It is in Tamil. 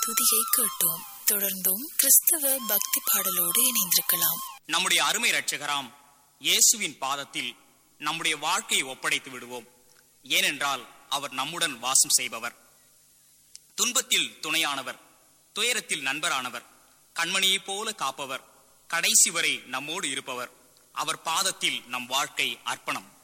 துதியை கேட்டோம். தொடர்ந்தும் கிறிஸ்தவ பக்தி பாடலோடு இணைந்திருக்கலாம். நம்முடைய அருமை இரட்சகராம் இயேசுவின் பாதத்தில் நம்முடைய வாழ்க்கையை ஒப்படைத்து விடுவோம். ஏனென்றால் அவர் நம்முடன் வாசம் செய்பவர், துன்பத்தில் துணையானவர், துயரத்தில் நண்பரானவர், கண்மணியைப் போல காப்பவர், கடைசி வரை நம்மோடு இருப்பவர். அவர் பாதத்தில் நம் வாழ்க்கை அர்ப்பணம்.